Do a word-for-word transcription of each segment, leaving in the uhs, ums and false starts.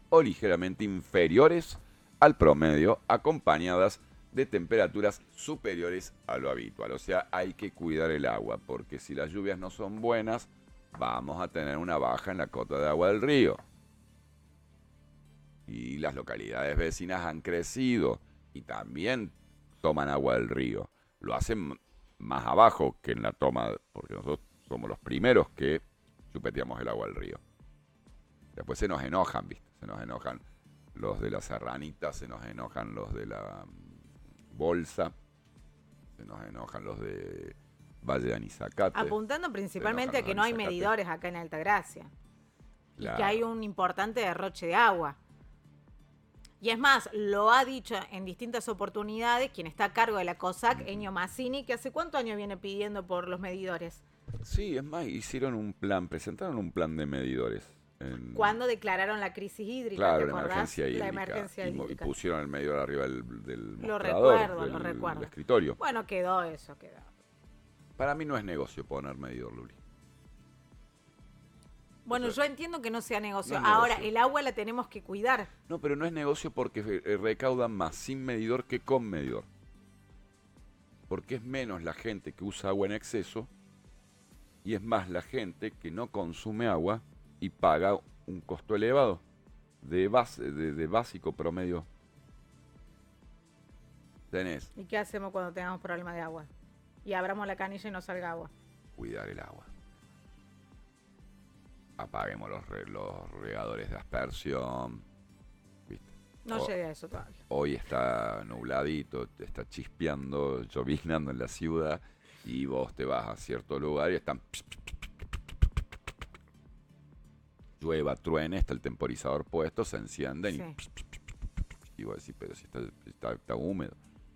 o ligeramente inferiores al promedio, acompañadas de temperaturas superiores a lo habitual. O sea, hay que cuidar el agua, porque si las lluvias no son buenas, vamos a tener una baja en la cota de agua del río. Y las localidades vecinas han crecido y también toman agua del río. Lo hacen más abajo que en la toma, porque nosotros somos los primeros que chupeteamos el agua del río. Después se nos enojan, ¿viste? Se nos enojan los de la serranita, se nos enojan los de la bolsa, se nos enojan los de Valle de Anizacate. Apuntando principalmente a que no hay medidores acá en Altagracia. Claro. Y que hay un importante derroche de agua. Y es más, lo ha dicho en distintas oportunidades quien está a cargo de la COSAC, uh-huh. Ennio Massini, que hace cuántos años viene pidiendo por los medidores. Sí, es más, hicieron un plan, presentaron un plan de medidores. En... Cuando declararon la crisis hídrica, claro, ¿te la acordás? emergencia hídrica. La emergencia y, hídrica. Y pusieron el medidor arriba del, del lo mostrador, recuerdo, del, lo recuerdo. del escritorio. Bueno, quedó eso, quedó. Para mí no es negocio poner medidor, Luli. Bueno, o sea, yo entiendo que no sea negocio. No es Ahora, negocio. el agua la tenemos que cuidar. No, pero no es negocio porque recaudan más sin medidor que con medidor. Porque es menos la gente que usa agua en exceso y es más la gente que no consume agua y paga un costo elevado de, base, de, de básico promedio. Tenés. ¿Y qué hacemos cuando tengamos problemas de agua? Y abramos la canilla y no salga agua. Cuidar el agua. Apaguemos los, re, los regadores de aspersión. ¿Viste? No o, llegué a eso todavía. Hoy está nubladito, está chispeando, lloviznando en la ciudad y vos te vas a cierto lugar y están... Llueva, truene, está el temporizador puesto, se encienden sí. y... Y vos decís, pero si está, está, está húmedo.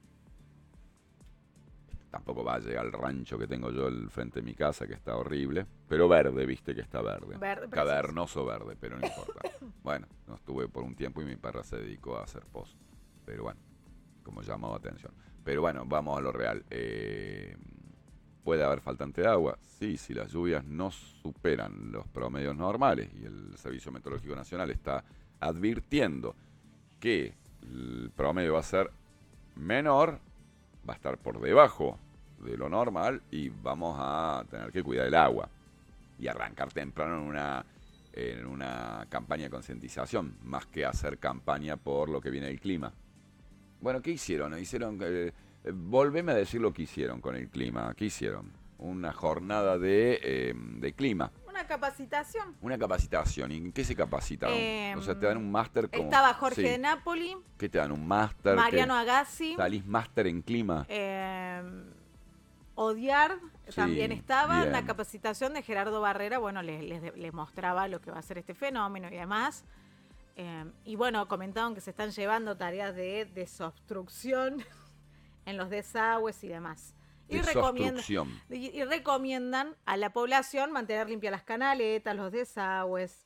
Tampoco va a llegar al rancho que tengo yo al frente de mi casa, que está horrible. Pero verde, viste que está verde. Verde Cavernoso verde, pero no importa. Bueno, no estuve por un tiempo y mi perra se dedicó a hacer post. Pero bueno, como llamaba atención. Pero bueno, vamos a lo real. Eh, ¿Puede haber faltante de agua? Sí, si las lluvias no superan los promedios normales y el Servicio Meteorológico Nacional está advirtiendo que el promedio va a ser menor, va a estar por debajo de lo normal y vamos a tener que cuidar el agua y arrancar temprano en una, en una campaña de concientización, más que hacer campaña por lo que viene del clima. Bueno, ¿qué hicieron? Hicieron eh, volveme a decir lo que hicieron con el clima. ¿Qué hicieron? Una jornada de, eh, de clima. Una capacitación. Una capacitación. ¿Y en qué se capacitaron? Eh, o sea, te dan un máster como... Estaba Jorge sí. de Napoli. ¿Qué te dan? ¿Un máster? Mariano Agassi. ¿Salís máster en clima? Eh, Odiar sí, también estaba. Bien. La capacitación de Gerardo Barrera, bueno, les, les, les mostraba lo que va a ser este fenómeno y demás. Eh, y bueno, comentaban que se están llevando tareas de desobstrucción en los desagües y demás. Y recomiendan, y, y recomiendan a la población mantener limpias las canaletas, los desagües.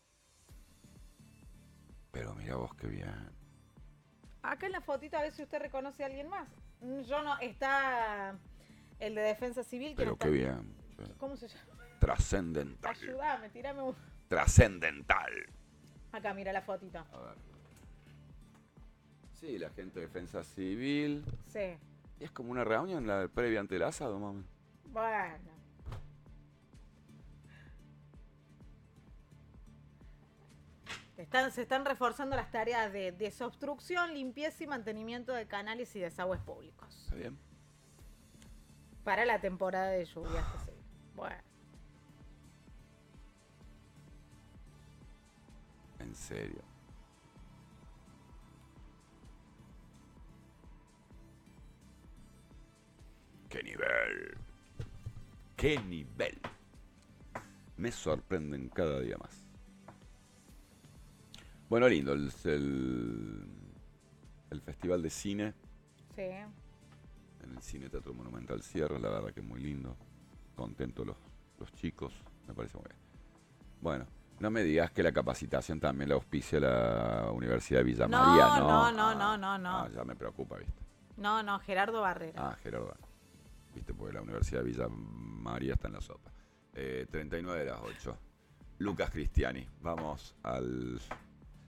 Pero mira vos qué bien. Acá en la fotito a ver si usted reconoce a alguien más. Yo no, está el de Defensa Civil. Que Pero no qué está, bien. ¿Cómo se llama? Trascendental. Ayúdame, tírame un... Trascendental. Acá, mira la fotito. A ver. Sí, la gente de Defensa Civil. Sí. Es como una reunión la previa ante el asado, mami. Bueno. Están, se están reforzando las tareas de desobstrucción, limpieza y mantenimiento de canales y desagües públicos. ¿Está bien? Para la temporada de lluvias. Que se... Bueno. En serio. ¡Qué nivel! ¡Qué nivel! Me sorprenden cada día más. Bueno, lindo, el, el, el Festival de Cine. Sí. En el Cine Teatro Monumental Sierra, la verdad que es muy lindo. Contentos los, los chicos, me parece muy bien. Bueno, no me digas que la capacitación también la auspicia la Universidad de Villa no, María, ¿no? No, no, ah, no, no, no. Ah, ya me preocupa, ¿viste? No, no, Gerardo Barrera. Ah, Gerardo Barrera. ¿Viste? Porque la Universidad de Villa María está en la sopa. Eh, treinta y nueve de las ocho. Lucas Cristiani. Vamos al